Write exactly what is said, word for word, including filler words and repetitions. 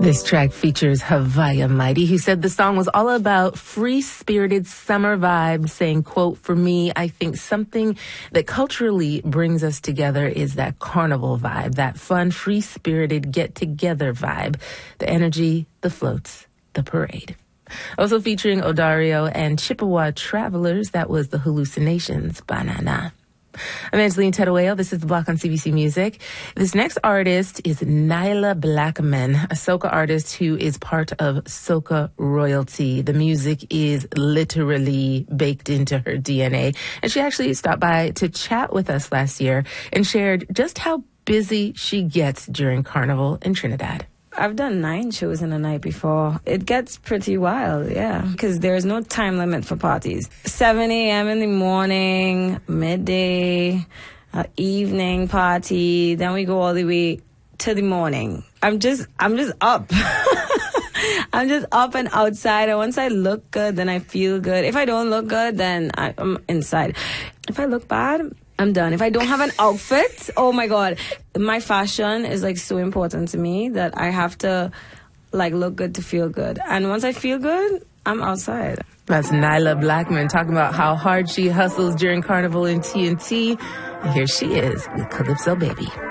This track features Havaya Mighty, who said the song was all about free-spirited summer vibes, saying, quote, "For me, I think something that culturally brings us together is that carnival vibe, that fun, free-spirited get-together vibe, the energy, the floats, the parade." Also featuring Odario and Chippewa Travelers, that was the Hallucinations, Banana. I'm Angeline Teruel. This is The Block on C B C Music. This next artist is Nailah Blackman, a soca artist who is part of soca royalty. The music is literally baked into her D N A. And she actually stopped by to chat with us last year and shared just how busy she gets during Carnival in Trinidad. I've done nine shows in a night before. It gets pretty wild, yeah, because there's no time limit for parties. seven a.m. in the morning, midday, uh, evening party, then we go all the way to the morning. I'm just, I'm just up. I'm just up and outside, and once I look good, then I feel good. If I don't look good, then I, I'm inside. If I look bad, I'm done. If I don't have an outfit, oh my God. My fashion is like so important to me that I have to like look good to feel good. And once I feel good, I'm outside. That's Nailah Blackman talking about how hard she hustles during Carnival in T N T. And here she is with Calypso Baby.